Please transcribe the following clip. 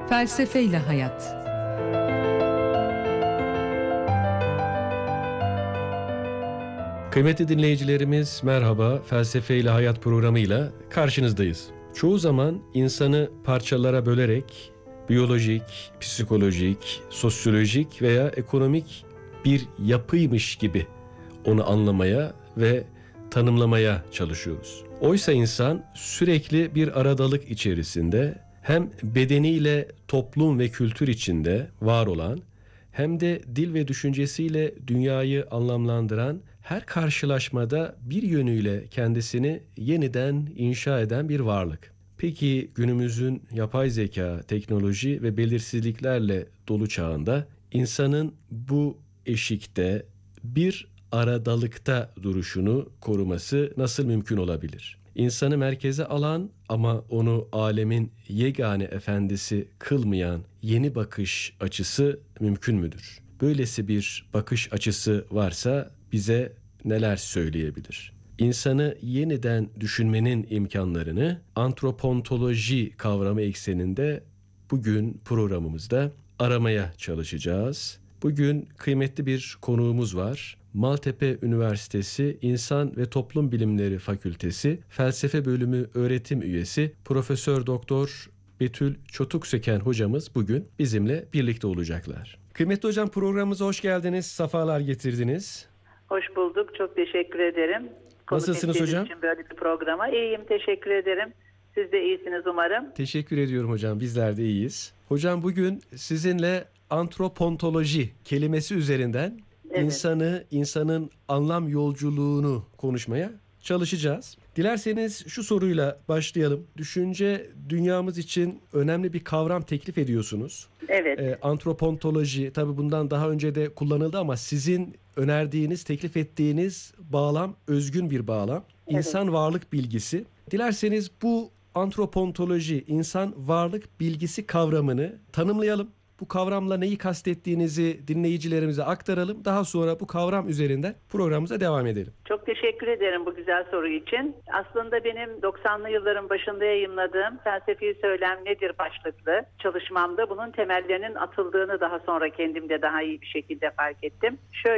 Felsefeyle Hayat. Kıymetli dinleyicilerimiz merhaba, Felsefeyle Hayat programıyla karşınızdayız. Çoğu zaman insanı parçalara bölerek biyolojik, psikolojik, sosyolojik veya ekonomik bir yapıymış gibi onu anlamaya ve tanımlamaya çalışıyoruz. Oysa insan sürekli bir aradalık içerisinde hem bedeniyle toplum ve kültür içinde var olan hem de dil ve düşüncesiyle dünyayı anlamlandıran, her karşılaşmada bir yönüyle kendisini yeniden inşa eden bir varlık. Peki günümüzün yapay zeka, teknoloji ve belirsizliklerle dolu çağında insanın bu eşikte bir aradalıkta duruşunu koruması nasıl mümkün olabilir? İnsanı merkeze alan ama onu alemin yegane efendisi kılmayan yeni bakış açısı mümkün müdür? Böylesi bir bakış açısı varsa bize neler söyleyebilir? İnsanı yeniden düşünmenin imkanlarını antropontoloji kavramı ekseninde bugün programımızda aramaya çalışacağız. Bugün kıymetli bir konuğumuz var. Maltepe Üniversitesi İnsan ve Toplum Bilimleri Fakültesi Felsefe Bölümü öğretim üyesi Profesör Doktor Betül Çotuksöken hocamız bugün bizimle birlikte olacaklar. Kıymetli hocam, programımıza hoş geldiniz, sefalar getirdiniz. Hoş bulduk, çok teşekkür ederim. Nasılsınız hocam? Için böyle bir programa. İyiyim, teşekkür ederim. Siz de iyisiniz umarım. Teşekkür ediyorum hocam, bizler de iyiyiz. Hocam bugün sizinle antropontoloji kelimesi üzerinden insanın anlam yolculuğunu konuşmaya çalışacağız. Dilerseniz şu soruyla başlayalım. Düşünce dünyamız için önemli bir kavram teklif ediyorsunuz. Evet. Antropontoloji tabii bundan daha önce de kullanıldı ama sizin önerdiğiniz, teklif ettiğiniz bağlam özgün bir bağlam. İnsan varlık bilgisi. Dilerseniz bu antropontoloji, insan varlık bilgisi kavramını tanımlayalım. Bu kavramla neyi kastettiğinizi dinleyicilerimize aktaralım. Daha sonra bu kavram üzerinden programımıza devam edelim. Çok teşekkür ederim bu güzel soru için. Aslında benim 90'lı yılların başında yayımladığım Felsefi Söylem Nedir başlıklı çalışmamda bunun temellerinin atıldığını daha sonra kendimde daha iyi bir şekilde fark ettim. Şöyle